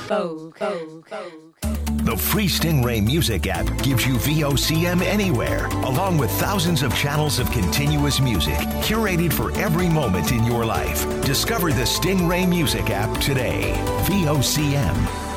The free Stingray Music app gives you VOCM anywhere, along with thousands of channels of continuous music, curated for every moment in your life. Discover the Stingray Music app today. VOCM.